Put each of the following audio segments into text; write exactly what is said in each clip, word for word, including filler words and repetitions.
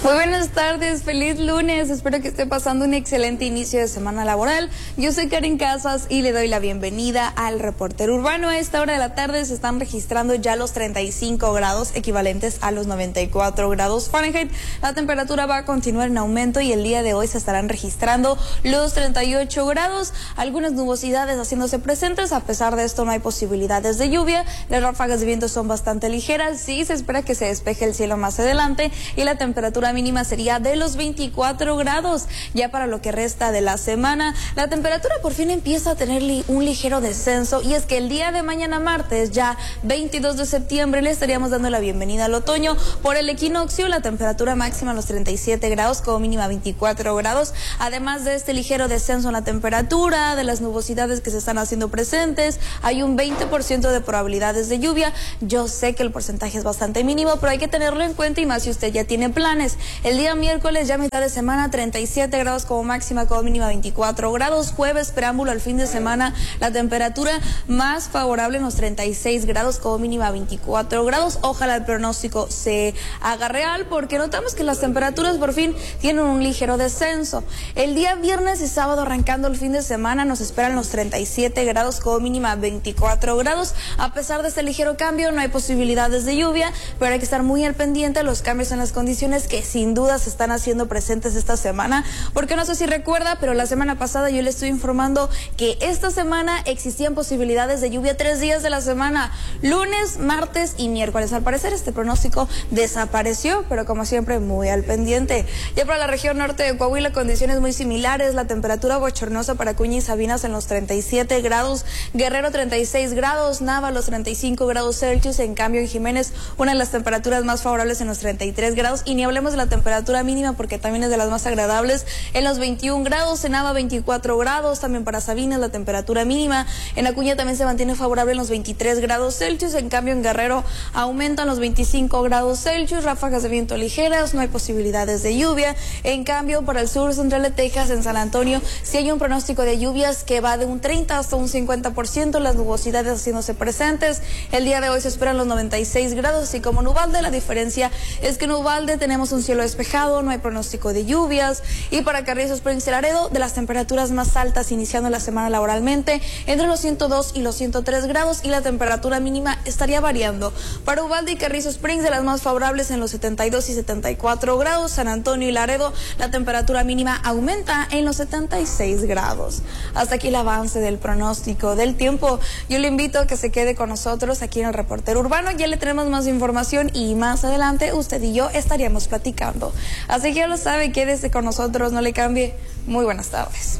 Muy buenas tardes, feliz lunes, espero que esté pasando un excelente inicio de semana laboral. Yo soy Karen Casas y le doy la bienvenida al Reportero Urbano. A esta hora de la tarde se están registrando ya los treinta y cinco grados equivalentes a los noventa y cuatro grados Fahrenheit. La temperatura va a continuar en aumento y el día de hoy se estarán registrando los treinta y ocho grados. Algunas nubosidades haciéndose presentes, a pesar de esto no hay posibilidades de lluvia. Las ráfagas de viento son bastante ligeras, sí se espera que se despeje el cielo más adelante y la temperatura mínima sería de los veinticuatro grados. Ya para lo que resta de la semana, la temperatura por fin empieza a tener li un ligero descenso, y es que el día de mañana martes, ya veintidós de septiembre, le estaríamos dando la bienvenida al otoño. Por el equinoccio, la temperatura máxima a los treinta y siete grados, como mínima veinticuatro grados. Además de este ligero descenso en la temperatura, de las nubosidades que se están haciendo presentes, hay un veinte por ciento de probabilidades de lluvia. Yo sé que el porcentaje es bastante mínimo, pero hay que tenerlo en cuenta, y más si usted ya tiene planes. El día miércoles, ya mitad de semana, treinta y siete grados como máxima, como mínima veinticuatro grados. Jueves, preámbulo al fin de semana, la temperatura más favorable en los treinta y seis grados, como mínima veinticuatro grados. Ojalá el pronóstico se haga real, porque notamos que las temperaturas por fin tienen un ligero descenso. El día viernes y sábado, arrancando el fin de semana, nos esperan los treinta y siete grados, como mínima veinticuatro grados. A pesar de este ligero cambio, no hay posibilidades de lluvia, pero hay que estar muy al pendiente de los cambios en las condiciones que sin duda se están haciendo presentes esta semana, porque no sé si recuerda, pero la semana pasada yo le estoy informando que esta semana existían posibilidades de lluvia tres días de la semana, lunes, martes y miércoles. Al parecer este pronóstico desapareció, pero como siempre muy al pendiente. Ya para la región norte de Coahuila, condiciones muy similares, la temperatura bochornosa para Acuña y Sabinas en los treinta y siete grados, Guerrero treinta y seis grados, Nava los treinta y cinco grados Celsius. En cambio en Jiménez, una de las temperaturas más favorables en los treinta y tres grados, y ni hablemos de la temperatura mínima, porque también es de las más agradables, en los veintiún grados, en Nava veinticuatro grados, también para Sabinas la temperatura mínima. En Acuña también se mantiene favorable en los veintitrés grados Celsius, en cambio en Guerrero aumentan los veinticinco grados Celsius, ráfagas de viento ligeras, no hay posibilidades de lluvia. En cambio para el sur central de Texas, en San Antonio, sí hay un pronóstico de lluvias que va de un treinta hasta un cincuenta por ciento, las nubosidades haciéndose presentes. El día de hoy se esperan los noventa y seis grados, y como en Uvalde, la diferencia es que en Uvalde tenemos un cielo despejado, no hay pronóstico de lluvias. Y para Carrizo Springs y Laredo, de las temperaturas más altas iniciando la semana laboralmente, entre los ciento dos y los ciento tres grados, y la temperatura mínima estaría variando. Para Uvalde y Carrizo Springs, de las más favorables en los setenta y dos y setenta y cuatro grados. San Antonio y Laredo, la temperatura mínima aumenta en los setenta y seis grados. Hasta aquí el avance del pronóstico del tiempo. Yo le invito a que se quede con nosotros aquí en el Reportero Urbano. Ya le tenemos más información y más adelante usted y yo estaríamos platicando. Así que ya lo sabe, quédese con nosotros, no le cambie. Muy buenas tardes.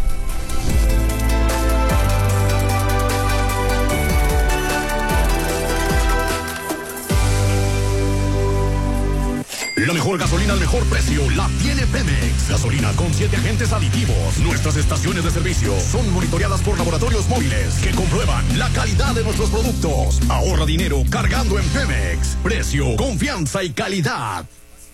La mejor gasolina al mejor precio la tiene Pemex. Gasolina con siete agentes aditivos. Nuestras estaciones de servicio son monitoreadas por laboratorios móviles que comprueban la calidad de nuestros productos. Ahorra dinero cargando en Pemex. Precio, confianza y calidad.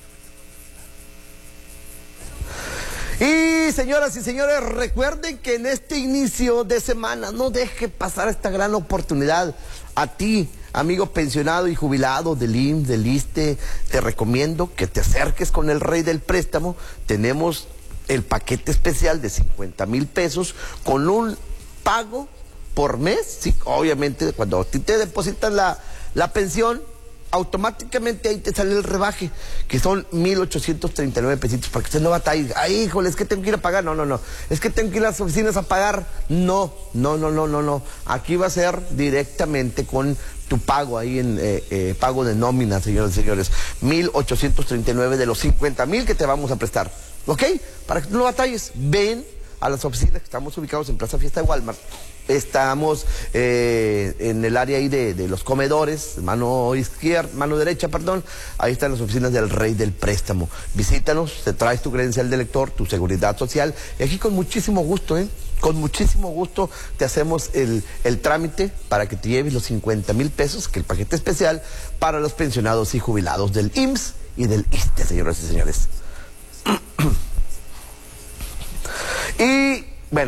Y señoras y señores, recuerden que en este inicio de semana no deje pasar esta gran oportunidad. A ti, amigo pensionado y jubilado del I M S S, del ISSSTE, te recomiendo que te acerques con el Rey del Préstamo. Tenemos el paquete especial de cincuenta mil pesos con un pago por mes. Sí, obviamente cuando a ti te depositan la, la pensión, automáticamente ahí te sale el rebaje, que son mil ochocientos treinta y nueve pesitos, para que usted no batalle. Ay, híjole, es que tengo que ir a pagar. No, no, no. Es que tengo que ir a las oficinas a pagar. No, no, no, no, no, no. Aquí va a ser directamente con tu pago ahí en eh, eh, pago de nómina, señores y señores. mil ochocientos treinta y nueve de los cincuenta mil que te vamos a prestar. ¿Ok? Para que tú no batalles, ven a las oficinas que estamos ubicados en Plaza Fiesta de Walmart. Estamos eh, en el área ahí de, de los comedores, mano izquierda, mano derecha, perdón. Ahí están las oficinas del Rey del Préstamo. Visítanos, te traes tu credencial de lector, tu seguridad social, y aquí con muchísimo gusto, ¿eh? Con muchísimo gusto te hacemos el, el trámite para que te lleves los cincuenta mil pesos, que el paquete especial para los pensionados y jubilados del I M S S y del ISSSTE, señoras y señores. Y bueno,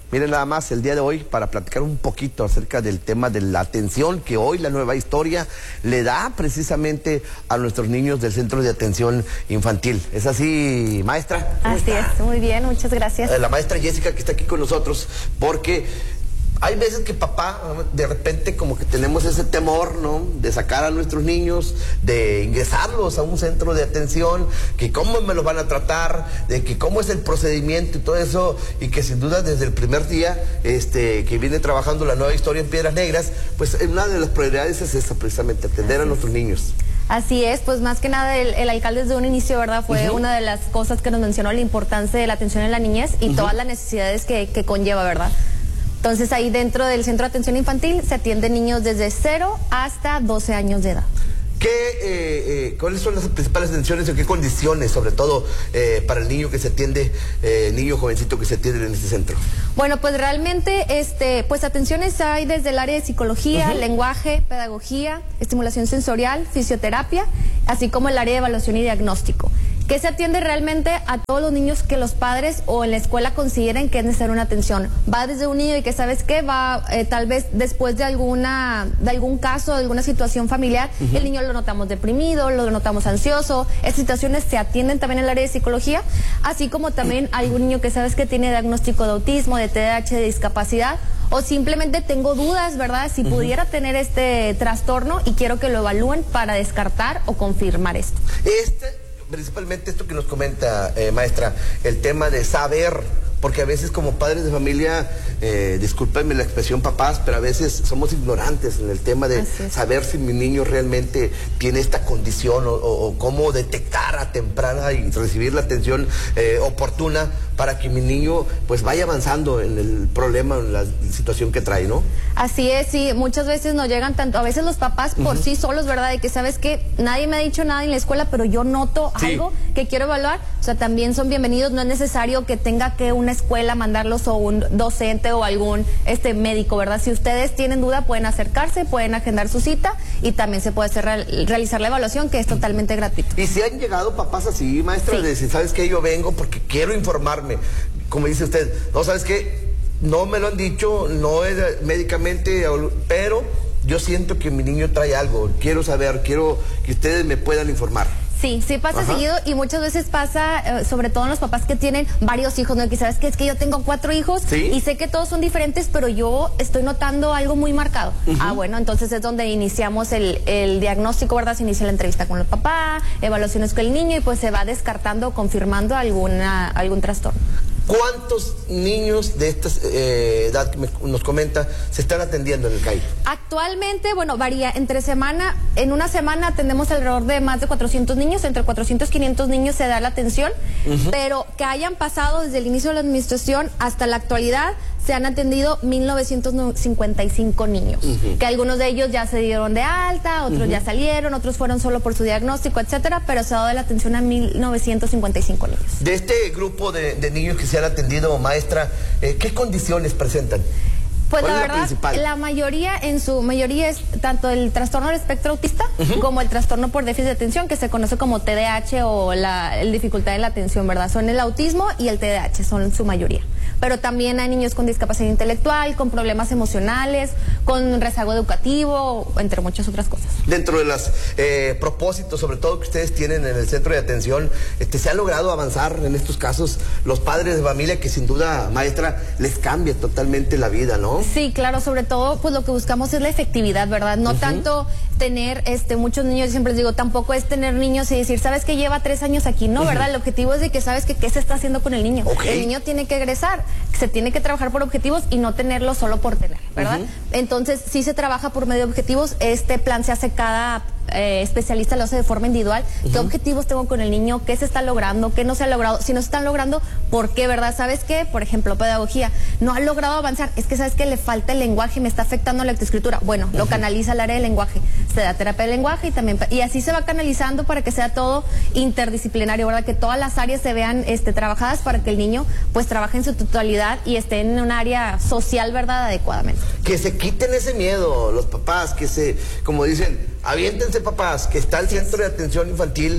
Miren nada más el día de hoy para platicar un poquito acerca del tema de la atención que hoy la Nueva Historia le da precisamente a nuestros niños del Centro de Atención Infantil. ¿Es así, maestra? Así es, muy bien, muchas gracias. Eh, la maestra Jessica que está aquí con nosotros, porque hay veces que papá, de repente como que tenemos ese temor, ¿no? De sacar a nuestros niños, de ingresarlos a un centro de atención, que cómo me los van a tratar, de que cómo es el procedimiento y todo eso, y que sin duda desde el primer día este, que viene trabajando la Nueva Historia en Piedras Negras, pues una de las prioridades es esa, precisamente, atender a nuestros niños. Así es, pues más que nada el, el alcalde desde un inicio, ¿verdad? Fue uh-huh. una de las cosas que nos mencionó, la importancia de la atención en la niñez y uh-huh. todas las necesidades que, que conlleva, ¿verdad? Entonces ahí dentro del Centro de Atención Infantil se atienden niños desde cero hasta doce años de edad. ¿Qué, eh, eh, ¿Cuáles son las principales atenciones o qué condiciones, sobre todo, eh, para el niño que se atiende, eh, niño jovencito que se atiende en este centro? Bueno, pues realmente, este, pues atenciones hay desde el área de psicología, uh-huh. lenguaje, pedagogía, estimulación sensorial, fisioterapia, así como el área de evaluación y diagnóstico, que se atiende realmente a todos los niños que los padres o en la escuela consideren que es necesaria una atención. Va desde un niño y que sabes qué, va eh, tal vez después de alguna de algún caso, de alguna situación familiar, uh-huh. el niño lo notamos deprimido, lo notamos ansioso. Estas situaciones se atienden también en el área de psicología, así como también algún niño que sabes que tiene diagnóstico de autismo, de T D A H, de discapacidad, o simplemente tengo dudas, ¿verdad? Si uh-huh. pudiera tener este trastorno y quiero que lo evalúen para descartar o confirmar esto. Este... Principalmente esto que nos comenta, eh, maestra, el tema de saber, porque a veces como padres de familia, eh, discúlpenme la expresión papás, pero a veces somos ignorantes en el tema de saber si mi niño realmente tiene esta condición o, o, o cómo detectar a temprana y recibir la atención eh, oportuna para que mi niño pues vaya avanzando en el problema, en la situación que trae, ¿no? Así es, sí, muchas veces nos llegan tanto, a veces los papás por uh-huh. sí solos, ¿verdad? De que sabes que nadie me ha dicho nada en la escuela, pero yo noto sí. algo que quiero evaluar, o sea, también son bienvenidos, no es necesario que tenga que una escuela mandarlos o un docente o algún este médico, ¿verdad? Si ustedes tienen duda pueden acercarse, pueden agendar su cita y también se puede hacer, realizar la evaluación, que es totalmente gratuito. ¿Y si han llegado papás así, maestra, sí. de decir, sabes qué, yo vengo porque quiero informarme? Como dice usted, no, ¿sabes qué? No me lo han dicho, no es médicamente, pero yo siento que mi niño trae algo, quiero saber, quiero que ustedes me puedan informar. Sí, sí pasa Ajá. seguido y muchas veces pasa, eh, sobre todo en los papás que tienen varios hijos, ¿no? Que sabes que es que yo tengo cuatro hijos ¿Sí? y sé que todos son diferentes, pero yo estoy notando algo muy marcado. Uh-huh. Ah, bueno, entonces es donde iniciamos el, el diagnóstico, ¿verdad? Se inicia la entrevista con el papá, evaluaciones con el niño y pues se va descartando, confirmando alguna, algún trastorno. ¿Cuántos niños de esta eh, edad que me, nos comenta se están atendiendo en el C A I? Actualmente, bueno, varía. Entre semana, en una semana atendemos alrededor de más de cuatrocientos niños, entre cuatrocientos y quinientos niños se da la atención, uh-huh. pero que hayan pasado desde el inicio de la administración hasta la actualidad, se han atendido mil novecientos cincuenta y cinco niños, uh-huh. que algunos de ellos ya se dieron de alta, otros uh-huh. ya salieron, otros fueron solo por su diagnóstico, etcétera, pero se ha dado la atención a mil novecientos cincuenta y cinco niños. De este grupo de, de niños que se han atendido, maestra, eh, ¿qué condiciones presentan? Pues la verdad, la, la mayoría, en su mayoría es tanto el trastorno del espectro autista uh-huh. como el trastorno por déficit de atención, que se conoce como T D A H o la el dificultad en la atención, ¿verdad? Son el autismo y el T D A H, son su mayoría. Pero también hay niños con discapacidad intelectual, con problemas emocionales, con rezago educativo, entre muchas otras cosas. Dentro de los eh, propósitos, sobre todo que ustedes tienen en el centro de atención, este, ¿se ha logrado avanzar en estos casos los padres de familia que sin duda, maestra, les cambia totalmente la vida, ¿no? Sí, claro, sobre todo pues lo que buscamos es la efectividad, ¿verdad? No uh-huh. tanto tener este muchos niños, yo siempre les digo, tampoco es tener niños y decir, ¿sabes que lleva tres años aquí? No, uh-huh. ¿verdad? El objetivo es de que sabes que qué se está haciendo con el niño. Okay. El niño tiene que egresar, se tiene que trabajar por objetivos y no tenerlo solo por tener, ¿verdad? Uh-huh. Entonces, si se trabaja por medio de objetivos, este plan se hace cada eh, especialista lo hace de forma individual. Uh-huh. ¿Qué objetivos tengo con el niño? ¿Qué se está logrando? ¿Qué no se ha logrado? Si no se están logrando, ¿por qué, verdad? ¿Sabes qué? Por ejemplo, pedagogía. No ha logrado avanzar. Es que sabes que le falta el lenguaje, me está afectando la lectoescritura. Bueno, uh-huh. lo canaliza al área del lenguaje. Se da terapia del lenguaje y también, y así se va canalizando para que sea todo interdisciplinario, ¿verdad? Que todas las áreas se vean este, trabajadas para que el niño pues trabaje en su totalidad y esté en un área social, ¿verdad? Adecuadamente. Que se quiten ese miedo los papás, que se, como dicen, aviéntense papás, que está el centro de atención infantil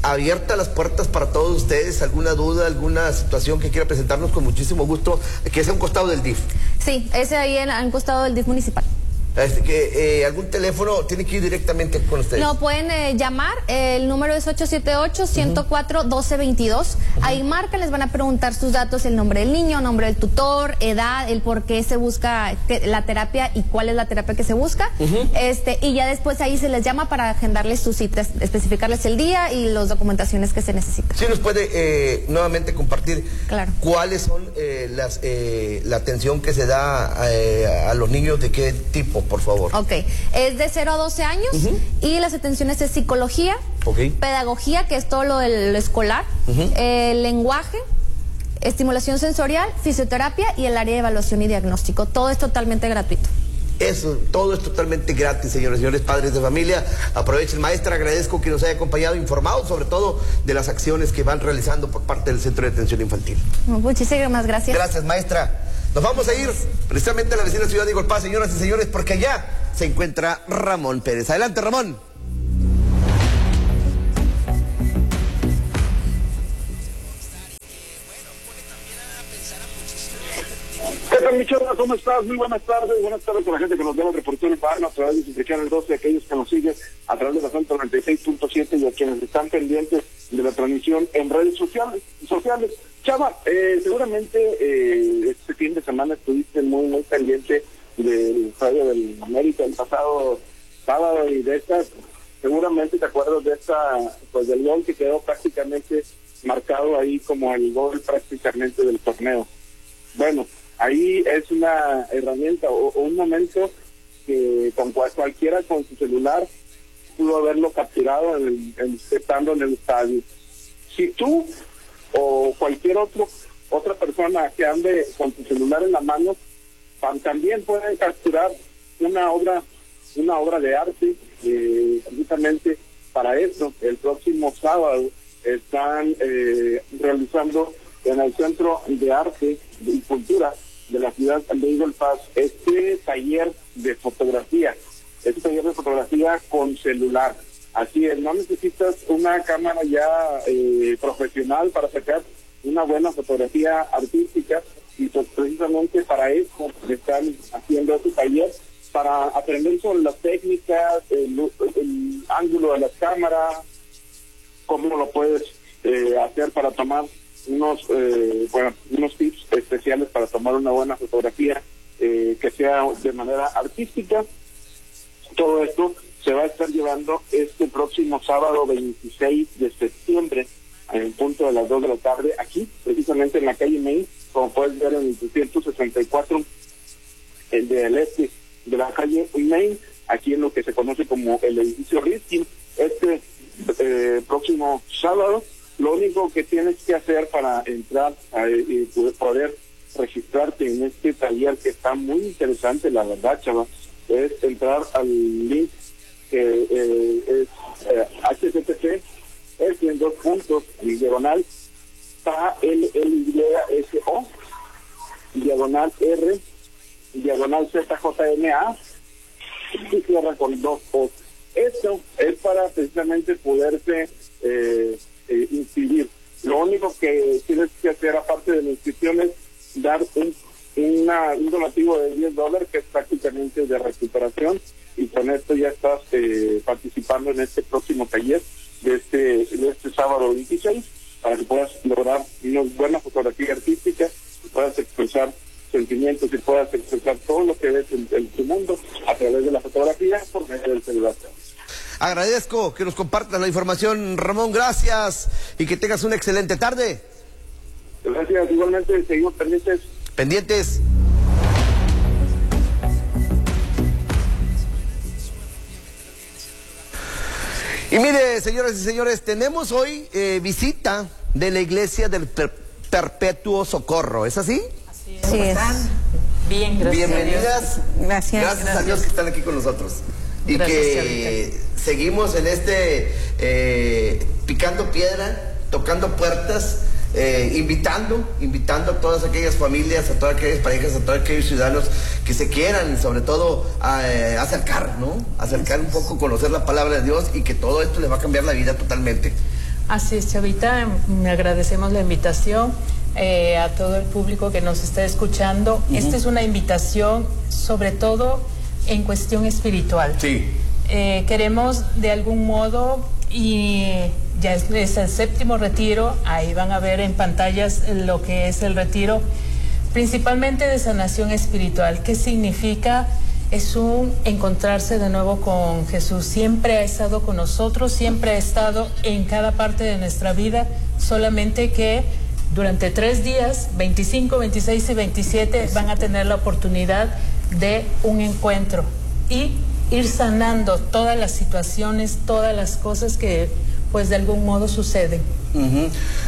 abiertas las puertas para todos ustedes. ¿Alguna duda, alguna situación que quiera presentarnos? Con muchísimo gusto, que es a un costado del D I F. Sí, ese ahí en, a un costado del D I F municipal. Este, que, eh, ¿algún teléfono tiene que ir directamente con ustedes? No, pueden eh, llamar, eh, el número es ocho siete ocho, uno cero cuatro, uno dos dos dos. Uh-huh. Ahí marcan, les van a preguntar sus datos, el nombre del niño, nombre del tutor, edad, el por qué se busca que, la terapia y cuál es la terapia que se busca. Uh-huh. este Y ya después ahí se les llama para agendarles sus citas, especificarles el día y las documentaciones que se necesitan. ¿Sí nos puede eh, nuevamente compartir claro. cuáles son eh, las eh, la atención que se da eh, a los niños, de qué tipo? Por favor. Ok, es de cero a doce años. Uh-huh. Y las atenciones es psicología, okay. pedagogía, que es todo lo del escolar, uh-huh. eh, lenguaje, estimulación sensorial, fisioterapia y el área de evaluación y diagnóstico. Todo es totalmente gratuito. Eso, todo es totalmente gratis, señores y señores padres de familia. Aprovechen, maestra, agradezco que nos haya acompañado, informado sobre todo de las acciones que van realizando por parte del Centro de Atención Infantil. Muchísimas gracias. Gracias, maestra. Nos vamos a ir precisamente a la vecina ciudad de Igolpaz, señoras y señores, porque allá se encuentra Ramón Pérez. Adelante, Ramón. ¿Qué tal, mi chorra? ¿Cómo estás? Muy buenas tardes. Buenas tardes a la gente que nos ve en el reportero urbano a través de Simplicar doce, aquellos que nos siguen a través de la Santa noventa y seis punto siete y a quienes están pendientes de la transmisión en redes sociales. sociales. Chava, eh, seguramente eh, este fin de semana estuviste muy, muy pendiente del estadio del América el pasado sábado y de esta, seguramente te acuerdas de esta, pues del gol que quedó prácticamente marcado ahí como el gol prácticamente del torneo. Bueno, ahí es una herramienta o, o un momento que con cual, cualquiera con su celular pudo haberlo capturado en el, en, estando en el estadio. Si tú o cualquier otro otra persona que ande con su celular en la mano también pueden capturar una obra una obra de arte. Eh, precisamente para eso el próximo sábado están eh, realizando en el Centro de Arte y Cultura de la ciudad de Igolpaz este taller de fotografía este taller de fotografía con celular. Así es, no necesitas una cámara ya eh, profesional para sacar una buena fotografía artística, y pues precisamente para eso están haciendo este taller, para aprender sobre las técnicas, el, el ángulo de las cámaras, cómo lo puedes eh, hacer para tomar unos eh, bueno unos tips especiales para tomar una buena fotografía eh, que sea de manera artística. Todo esto se va a estar llevando este próximo sábado veintiséis de septiembre en el punto de las dos de la tarde, aquí precisamente en la calle Main, como puedes ver en el doscientos sesenta y cuatro, el del este de la calle Main, aquí en lo que se conoce como el edificio Riskin. Este eh, próximo sábado, lo único que tienes que hacer para entrar a, y poder registrarte en este taller, que está muy interesante, la verdad, chava, es entrar al link que eh, es eh, H T T P, es en dos puntos, en diagonal, K L L Y S O, diagonal R, diagonal Z J M A, y cierra con dos O. Esto es para precisamente poderse eh, eh, inscribir. Lo único que tienes que hacer, aparte de la inscripción, es dar un, una, un donativo de diez dólares, que es prácticamente de recuperación, y con esto ya estás eh, participando en este próximo taller de este, de este sábado veintiséis, para que puedas lograr una buena fotografía artística, y puedas expresar sentimientos y puedas expresar todo lo que ves en, en tu mundo a través de la fotografía por medio del celular. Agradezco que nos compartas la información, Ramón, gracias, y que tengas una excelente tarde. Gracias, igualmente, seguimos pendientes. Pendientes. Y mire, señoras y señores, tenemos hoy eh, visita de la Iglesia del Per- Perpetuo Socorro, ¿es así? Así es. Sí, es. Bien, gracias. Bienvenidas. Gracias. Gracias, gracias a Dios que están aquí con nosotros. Y gracias, que Chavita. Seguimos en este eh, picando piedra, tocando puertas, eh, invitando, invitando a todas aquellas familias, a todas aquellas parejas, a todos aquellos ciudadanos que se quieran, sobre todo, a, eh, acercar, ¿no? Acercar un poco, conocer la palabra de Dios, y que todo esto les va a cambiar la vida totalmente. Así es, Chavita, me agradecemos la invitación eh, a todo el público que nos está escuchando. Uh-huh. Esta es una invitación sobre todo en cuestión espiritual. Sí. Eh, queremos de algún modo, y ya es, es el séptimo retiro, ahí van a ver en pantallas lo que es el retiro, principalmente de sanación espiritual. ¿Qué significa? Es un encontrarse de nuevo con Jesús. Siempre ha estado con nosotros, siempre ha estado en cada parte de nuestra vida, solamente que durante tres días, veinticinco, veintiséis y veintisiete, van a tener la oportunidad de un encuentro y ir sanando todas las situaciones, todas las cosas que pues de algún modo suceden. Uh-huh.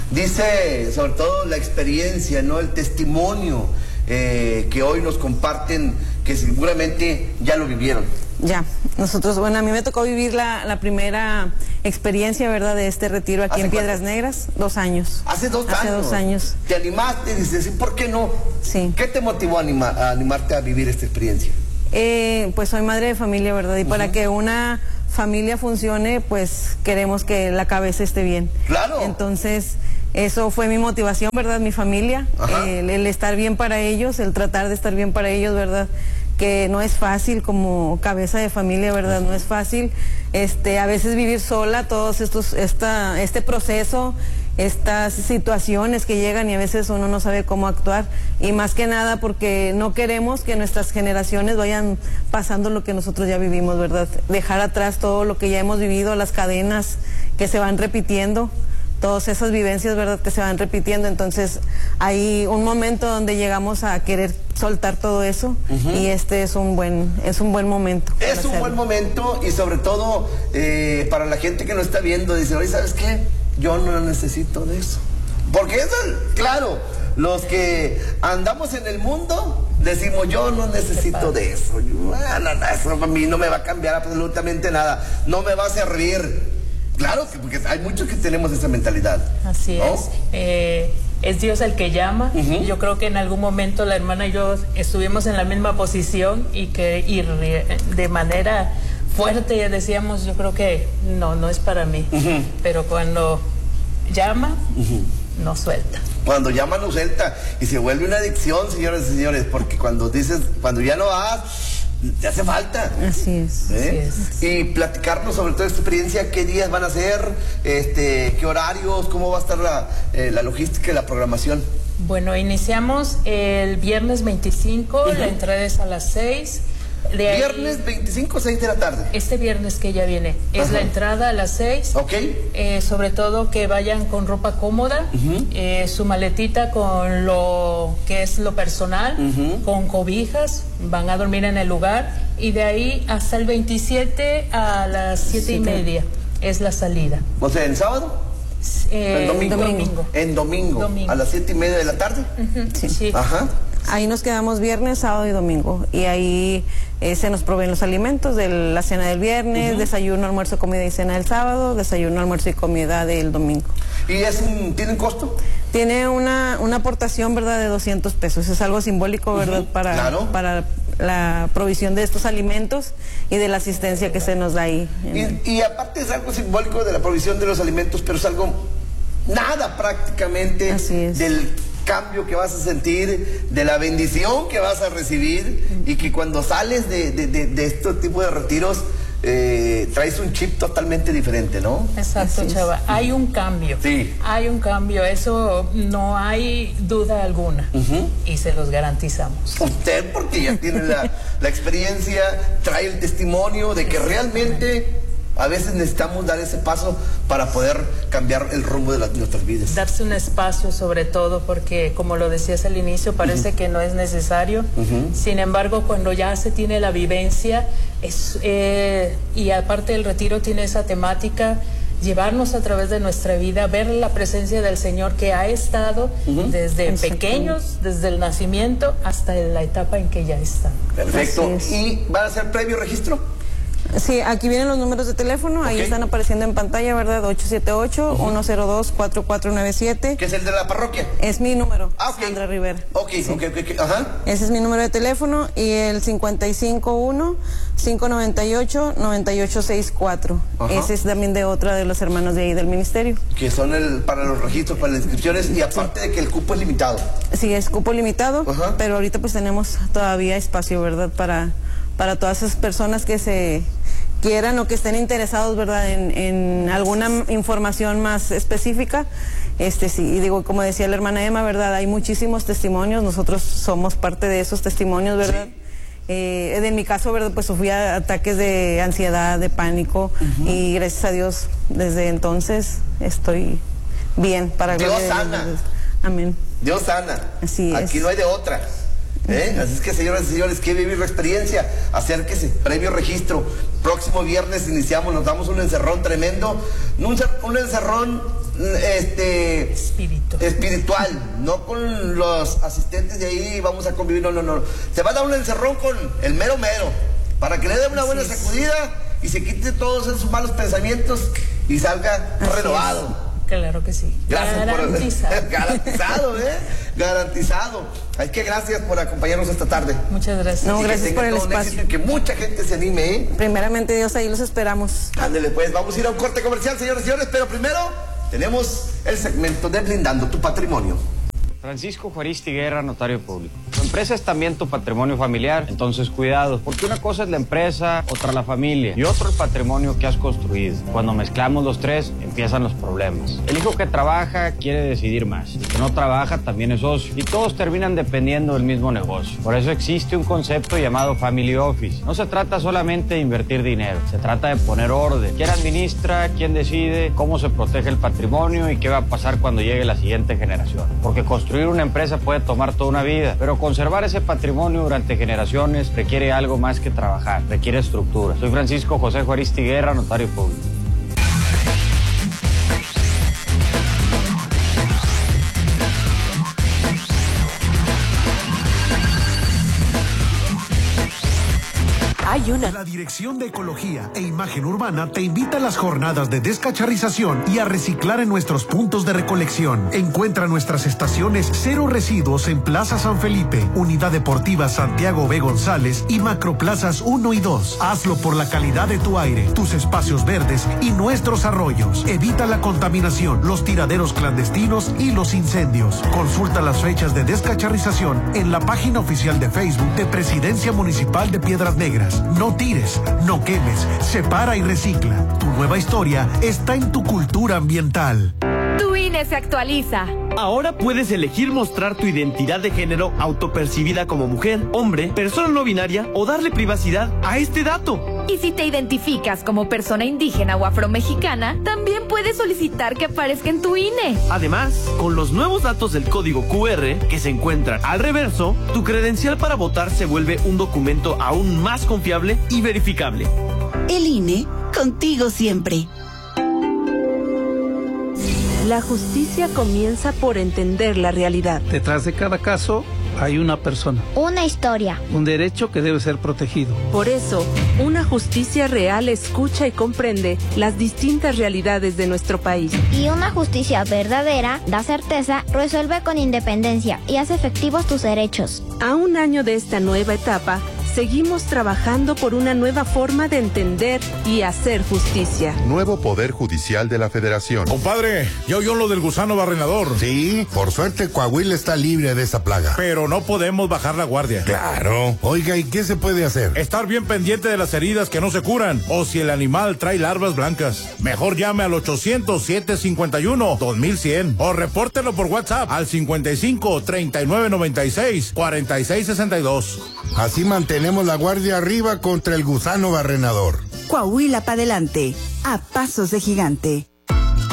Dice sobre todo la experiencia, ¿no? El testimonio eh, que hoy nos comparten, que seguramente ya lo vivieron. Ya, nosotros, bueno, a mí me tocó vivir la, la primera experiencia, ¿verdad?, de este retiro aquí en Piedras cuánto? Negras, dos años. ¿Hace dos Hace años? dos años. ¿Te animaste? Dices, ¿por qué no? Sí. ¿Qué te motivó a, anima, a animarte a vivir esta experiencia? Eh, pues soy madre de familia, ¿verdad? Y uh-huh. para que una familia funcione, pues queremos que la cabeza esté bien. Claro. Entonces, eso fue mi motivación, ¿verdad? Mi familia, el, el estar bien para ellos, el tratar de estar bien para ellos, ¿verdad? Que no es fácil como cabeza de familia, ¿verdad? No es fácil, este, a veces vivir sola, todos estos, esta, este proceso, estas situaciones que llegan y a veces uno no sabe cómo actuar, y más que nada porque no queremos que nuestras generaciones vayan pasando lo que nosotros ya vivimos, ¿verdad? Dejar atrás todo lo que ya hemos vivido, las cadenas que se van repitiendo, todas esas vivencias, ¿verdad?, que se van repitiendo. Entonces hay un momento donde llegamos a querer soltar todo eso, uh-huh. y este es un buen es un buen momento. Es un hacerlo. buen momento, y sobre todo eh, para la gente que nos está viendo, dice, oye, ¿sabes qué? Yo no necesito de eso. Porque eso, claro, los que andamos en el mundo decimos, yo no necesito de eso. Yo, ah, no, no, eso a mí no me va a cambiar absolutamente nada, no me va a servir. Claro, porque hay muchos que tenemos esa mentalidad. Así ¿no? es. Eh, es Dios el que llama. Uh-huh. Yo creo que en algún momento la hermana y yo estuvimos en la misma posición y que y de manera fuerte ya decíamos, yo creo que no, no es para mí. Uh-huh. Pero cuando llama, uh-huh. no suelta. Cuando llama no suelta, y se vuelve una adicción, señores y señores, porque cuando dices, cuando ya no vas, te hace falta. Así es. ¿Eh? Así es. Y platicarnos sobre toda esta experiencia, qué días van a ser, este, qué horarios, cómo va a estar la, eh, la logística y la programación. Bueno, iniciamos el viernes veinticinco, uh-huh. la entrada es a las seis. De ahí, viernes veinticinco, seis de la tarde. Este viernes que ya viene es Ajá. la entrada a las seis. Ok. Eh, sobre todo que vayan con ropa cómoda, uh-huh. eh, su maletita con lo que es lo personal, uh-huh. con cobijas, van a dormir en el lugar, y de ahí hasta el veintisiete a las siete y media es la salida. O sea, ¿en sábado? Eh, ¿En domingo? domingo. En domingo, domingo. ¿A las siete y media de la tarde? Uh-huh. Sí. sí. Ajá. Ahí nos quedamos viernes, sábado y domingo, y ahí eh, se nos proveen los alimentos de la cena del viernes, uh-huh. desayuno, almuerzo, comida y cena del sábado, desayuno, almuerzo y comida del domingo. ¿Y es un, tiene un costo? Tiene una, una aportación, ¿verdad?, de doscientos pesos, es algo simbólico, ¿verdad?, uh-huh. para, claro. para la provisión de estos alimentos y de la asistencia que se nos da ahí. Y, y aparte es algo simbólico de la provisión de los alimentos, pero es algo, nada prácticamente del cambio que vas a sentir, de la bendición que vas a recibir, y que cuando sales de, de, de, de este tipo de retiros eh, traes un chip totalmente diferente, ¿no? Exacto, Así Chava. Es. Hay un cambio. Sí. Hay un cambio, eso no hay duda alguna. Uh-huh. Y se los garantizamos. Usted, porque ya tiene la, la experiencia, trae el testimonio de que realmente a veces necesitamos dar ese paso para poder cambiar el rumbo de, la, de nuestras vidas. Darse un espacio, sobre todo, porque como lo decías al inicio, parece uh-huh. que no es necesario. Uh-huh. Sin embargo, cuando ya se tiene la vivencia, es, eh, y aparte el retiro tiene esa temática, llevarnos a través de nuestra vida, ver la presencia del Señor que ha estado uh-huh. desde pequeños, desde el nacimiento hasta la etapa en que ya está. Perfecto. ¿Y van a hacer previo registro? Sí, aquí vienen los números de teléfono, okay. Ahí están apareciendo en pantalla, ¿verdad? ocho siete ocho, uno cero dos, cuatro cuatro nueve siete. ¿Qué es el de la parroquia? Es mi número, ah, okay. Sandra Rivera. Ok, sí. ok, ok, ok, ajá. Ese es mi número de teléfono y el cincuenta y cinco uno, cinco noventa y ocho, noventa y ocho sesenta y cuatro. Ese es también de otra de los hermanos de ahí del ministerio. Que son el para los registros, para las inscripciones y aparte sí. de que el cupo es limitado. Sí, es cupo limitado, ajá. Pero ahorita pues tenemos todavía espacio, ¿verdad? Para, para todas esas personas que se quieran o que estén interesados, ¿verdad? En, en alguna información más específica. Este sí, y digo, como decía la hermana Emma, ¿verdad? Hay muchísimos testimonios, nosotros somos parte de esos testimonios, ¿verdad? Sí. Eh, en mi caso, ¿verdad? Pues sufría ataques de ansiedad, de pánico, uh-huh. Y gracias a Dios, desde entonces estoy bien. Para Dios sana. Dios. Amén. Dios sana. Así es. Aquí no hay de otra. ¿Eh? Así es que, señoras y señores, ¿quiere vivir la experiencia? Acérquese, previo registro. Próximo viernes iniciamos, nos damos un encerrón tremendo. Un, un encerrón este Espíritu. espiritual, no con los asistentes de ahí vamos a convivir, no, no, no. Se va a dar un encerrón con el mero mero, para que le dé una buena sacudida y se quite todos esos malos pensamientos y salga Así renovado. Es. Claro que sí. Gracias garantizado. Por, garantizado, ¿eh? Garantizado. Ay, que gracias por acompañarnos esta tarde. Muchas gracias. No, y gracias por el espacio. Y que mucha gente se anime, ¿eh? Primeramente, Dios, ahí los esperamos. Ándele, pues, vamos a ir a un corte comercial, señores y señores, pero primero tenemos el segmento de Blindando tu Patrimonio. Francisco Juaristi Guerra, notario público. Tu empresa es también tu patrimonio familiar, entonces cuidado, porque una cosa es la empresa, otra la familia y otro el patrimonio que has construido. Cuando mezclamos los tres, empiezan los problemas. El hijo que trabaja quiere decidir más, el que no trabaja también es socio y todos terminan dependiendo del mismo negocio. Por eso existe un concepto llamado Family Office. No se trata solamente de invertir dinero, se trata de poner orden. ¿Quién administra? ¿Quién decide? ¿Cómo se protege el patrimonio? ¿Y qué va a pasar cuando llegue la siguiente generación? Porque construir una empresa puede tomar toda una vida, pero conservar ese patrimonio durante generaciones requiere algo más que trabajar, requiere estructura. Soy Francisco José Juaristi Guerra, notario público. Hay una. La Dirección de Ecología e Imagen Urbana te invita a las jornadas de descacharrización y a reciclar en nuestros puntos de recolección. Encuentra nuestras estaciones Cero Residuos en Plaza San Felipe, Unidad Deportiva Santiago B. González y Macroplazas uno y dos. Hazlo por la calidad de tu aire, tus espacios verdes y nuestros arroyos. Evita la contaminación, los tiraderos clandestinos y los incendios. Consulta las fechas de descacharrización en la página oficial de Facebook de Presidencia Municipal de Piedras Negras. No tires, no quemes, separa y recicla. Tu nueva historia está en tu cultura ambiental. Tu I N E se actualiza. Ahora puedes elegir mostrar tu identidad de género autopercibida como mujer, hombre, persona no binaria o darle privacidad a este dato. Y si te identificas como persona indígena o afromexicana, también puedes solicitar que aparezca en tu I N E. Además, con los nuevos datos del código Q R que se encuentran al reverso, tu credencial para votar se vuelve un documento aún más confiable y verificable. El I N E, contigo siempre. La justicia comienza por entender la realidad. Detrás de cada caso hay una persona. Una historia. Un derecho que debe ser protegido. Por eso, una justicia real escucha y comprende las distintas realidades de nuestro país. Y una justicia verdadera da certeza, resuelve con independencia y hace efectivos tus derechos. A un año de esta nueva etapa, seguimos trabajando por una nueva forma de entender y hacer justicia. Nuevo Poder Judicial de la Federación. Compadre, ¿ya oyó lo del gusano barrenador? Sí, por suerte Coahuila está libre de esa plaga. Pero no podemos bajar la guardia. Claro. Oiga, ¿y qué se puede hacer? Estar bien pendiente de las heridas que no se curan o si el animal trae larvas blancas. Mejor llame al ochocientos, siete cincuenta y uno, dos mil cien o repórtelo por WhatsApp al cincuenta y cinco, treinta y nueve noventa y seis, cuarenta y seis sesenta y dos. Así mantenemos la guardia arriba contra el gusano barrenador. Coahuila para adelante, a pasos de gigante.